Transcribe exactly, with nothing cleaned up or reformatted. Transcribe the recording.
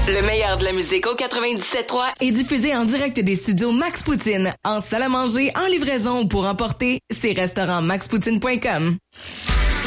Le meilleur de la musique au quatre-vingt-dix-sept trois est diffusé en direct des studios Max Poutine, en salle à manger, en livraison ou pour emporter, c'est restaurant max poutine point com.